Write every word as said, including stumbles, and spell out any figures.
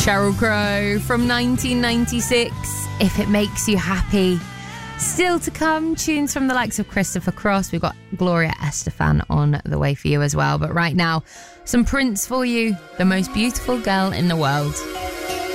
Sheryl Crow from nineteen ninety-six, If It Makes You Happy. Still to come, tunes from the likes of Christopher Cross. We've got Gloria Estefan on the way for you as well. But right now, some Prince for you, the most beautiful girl in the world.